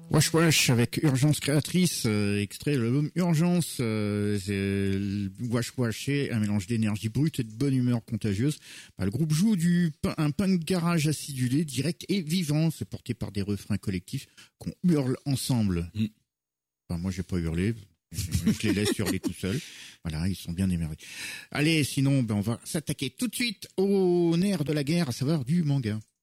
Wesh Wesh avec Urgence Créatrice, extrait de l'album Urgence, Wesh Wesh est un mélange d'énergie brute et de bonne humeur contagieuse. Le groupe joue un punk garage acidulé, direct et vivant, c'est porté par des refrains collectifs qu'on hurle ensemble. Enfin, moi j'ai pas hurlé, je les laisse hurler tout seuls. Voilà, ils sont bien émerveillés. Allez, sinon on va s'attaquer tout de suite au nerf de la guerre, à savoir du manga.